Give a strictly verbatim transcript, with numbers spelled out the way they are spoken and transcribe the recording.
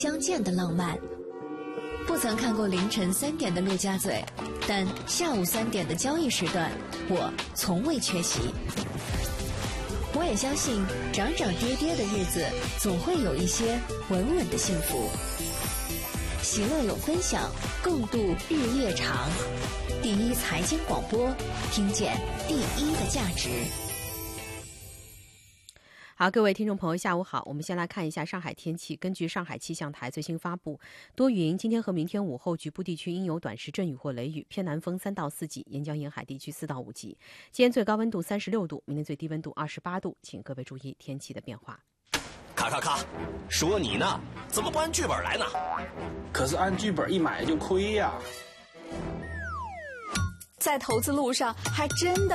相见的浪漫。不曾看过凌晨三点的陆家嘴，但下午三点的交易时段，我从未缺席。我也相信，涨涨跌跌的日子，总会有一些稳稳的幸福。喜乐有分享，共度日夜长。第一财经广播，听见第一的价值。 好，各位听众朋友，下午好。我们先来看一下上海天气。根据上海气象台最新发布，多云，今天和明天午后局部地区应有短时阵雨或雷雨，偏南风三到四级，沿江沿海地区四到五级。今天最高温度三十六度，明天最低温度二十八度，请各位注意天气的变化。 咔咔咔，说你呢，怎么不按剧本来呢？ 可是按剧本一买就亏呀。 在投资路上还真的